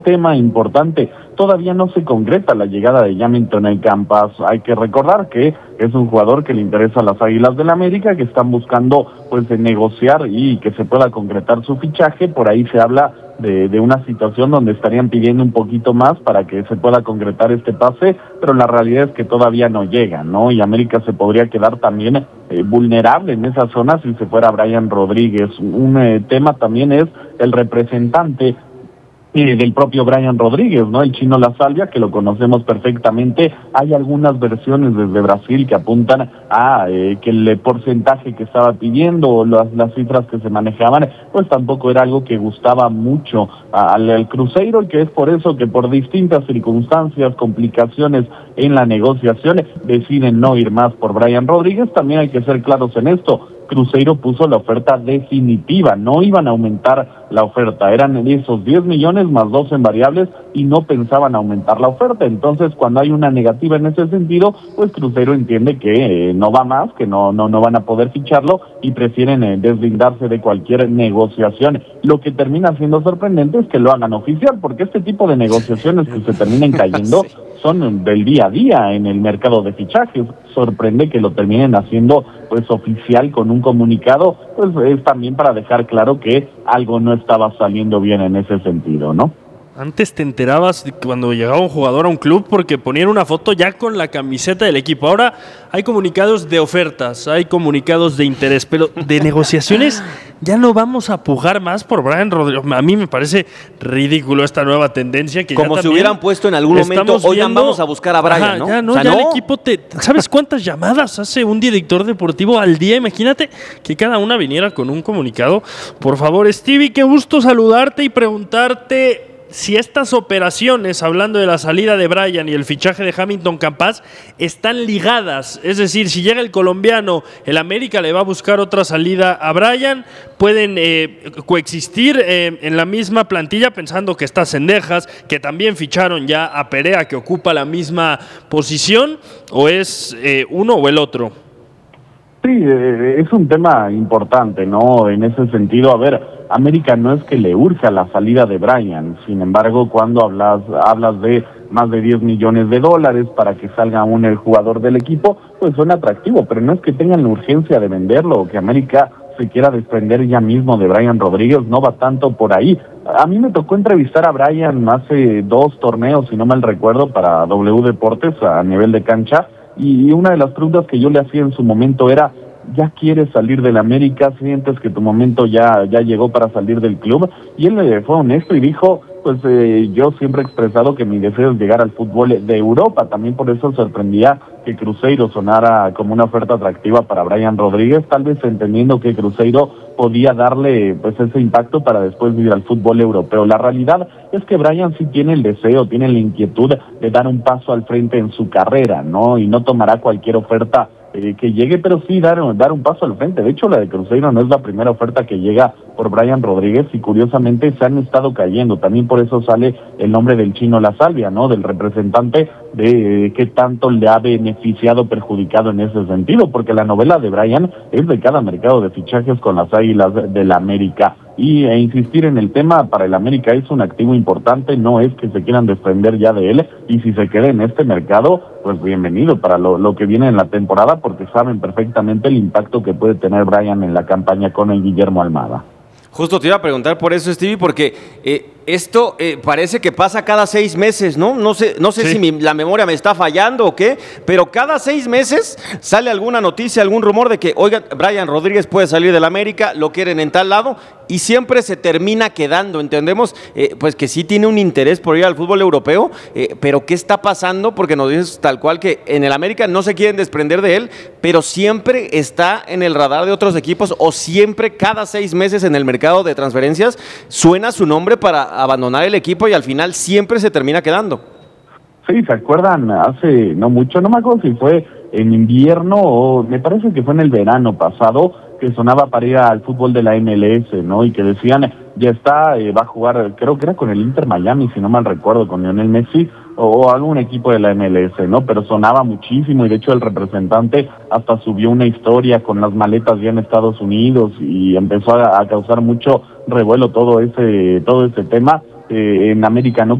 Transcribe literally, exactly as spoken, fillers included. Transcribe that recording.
tema importante, todavía no se concreta la llegada de Jamilton Campas. Hay que recordar que es un jugador que le interesa a las Águilas del América, que están buscando pues de negociar y que se pueda concretar su fichaje. Por ahí se habla de, de una situación donde estarían pidiendo un poquito más para que se pueda concretar este pase, pero la realidad es que todavía no llega, ¿no? Y América se podría quedar también eh, vulnerable en esa zona si se fuera Brian Rodríguez. Un eh, tema también es el representante Eh, del propio Brian Rodríguez, ¿no? El Chino La Salvia, que lo conocemos perfectamente. Hay algunas versiones desde Brasil que apuntan a eh, que el porcentaje que estaba pidiendo o las, las cifras que se manejaban, pues tampoco era algo que gustaba mucho al, al Cruzeiro, y que es por eso que por distintas circunstancias, complicaciones en la negociación, deciden no ir más por Brian Rodríguez. También hay que ser claros en esto. Cruzeiro puso la oferta definitiva, no iban a aumentar la oferta, eran esos diez millones más dos en variables y no pensaban aumentar la oferta. Entonces, cuando hay una negativa en ese sentido, pues Cruzeiro entiende que eh, no va más, que no no no van a poder ficharlo y prefieren eh, deslindarse de cualquier negociación. Lo que termina siendo sorprendente es que lo hagan oficial, porque este tipo de negociaciones que se terminen cayendo sí. son del día a día en el mercado de fichajes. Sorprende que lo terminen haciendo pues oficial con un comunicado, pues es también para dejar claro que algo no estaba saliendo bien en ese sentido, ¿no? Antes te enterabas cuando llegaba un jugador a un club porque ponían una foto ya con la camiseta del equipo. Ahora hay comunicados de ofertas, hay comunicados de interés, pero de negociaciones ya no vamos a pujar más por Brian Rodríguez. A mí me parece ridículo esta nueva tendencia. Que Como ya si hubieran puesto en algún momento, oigan, vamos a buscar a Brian, ajá, ¿no? Ya, no, o sea, ya no. el equipo te... ¿Sabes cuántas llamadas hace un director deportivo al día? Imagínate que cada una viniera con un comunicado. Por favor, Stevie, qué gusto saludarte y preguntarte si estas operaciones, hablando de la salida de Brian y el fichaje de Jamilton Campas, están ligadas. Es decir, si llega el colombiano, el América le va a buscar otra salida a Brian, pueden eh, coexistir eh, en la misma plantilla, pensando que está Cendejas, que también ficharon ya a Perea, que ocupa la misma posición, o es eh, uno o el otro. Sí, eh, es un tema importante, ¿no? En ese sentido, a ver, América no es que le urja la salida de Brian. Sin embargo, cuando hablas hablas de más de diez millones de dólares para que salga un el jugador del equipo, pues suena atractivo, pero no es que tengan la urgencia de venderlo o que América se quiera desprender ya mismo de Brian Rodríguez, no va tanto por ahí. A mí me tocó entrevistar a Brian hace dos torneos, si no mal recuerdo, para W Deportes a nivel de cancha, y una de las preguntas que yo le hacía en su momento era: ¿ya quieres salir del América? ¿Sientes que tu momento ya ya llegó para salir del club? Y él eh, fue honesto y dijo, pues eh, yo siempre he expresado que mi deseo es llegar al fútbol de Europa. También por eso sorprendía que Cruzeiro sonara como una oferta atractiva para Brian Rodríguez, tal vez entendiendo que Cruzeiro podía darle pues ese impacto para después ir al fútbol europeo. La realidad es que Brian sí tiene el deseo, tiene la inquietud de dar un paso al frente en su carrera, ¿no? Y no tomará cualquier oferta Eh, que llegue, pero sí dar, dar un paso al frente. De hecho, la de Cruzeiro no es la primera oferta que llega por Brian Rodríguez, y curiosamente se han estado cayendo. También por eso sale el nombre del Chino La Salvia, ¿no? Del representante, de eh, qué tanto le ha beneficiado, perjudicado en ese sentido, porque la novela de Brian es de cada mercado de fichajes con las Águilas de la América. Y e insistir en el tema, para el América es un activo importante, no es que se quieran desprender ya de él, y si se queda en este mercado, pues bienvenido para lo, lo que viene en la temporada, porque saben perfectamente el impacto que puede tener Brian en la campaña con el Guillermo Almada. Justo te iba a preguntar por eso, Stevie, porque eh, esto eh, parece que pasa cada seis meses, ¿no? No sé, no sé sí. si mi, la memoria me está fallando o qué, pero cada seis meses sale alguna noticia, algún rumor de que, oigan, Brian Rodríguez puede salir del América, lo quieren en tal lado, y siempre se termina quedando. Entendemos eh, pues que sí tiene un interés por ir al fútbol europeo, eh, pero ¿qué está pasando? Porque nos dices tal cual que en el América no se quieren desprender de él, pero siempre está en el radar de otros equipos, o siempre cada seis meses en el mercado de transferencias suena su nombre para abandonar el equipo, y al final siempre se termina quedando. Sí, ¿se acuerdan? Hace no mucho, no me acuerdo si fue en invierno o me parece que fue en el verano pasado, que sonaba para ir al fútbol de la M L S, ¿no? Y que decían, ya está, eh, va a jugar, creo que era con el Inter Miami, si no mal recuerdo, con Lionel Messi, o, o algún equipo de la M L S, ¿no? Pero sonaba muchísimo, y de hecho el representante hasta subió una historia con las maletas ya en Estados Unidos, y empezó a, a causar mucho revuelo todo ese, todo ese tema. eh, en América no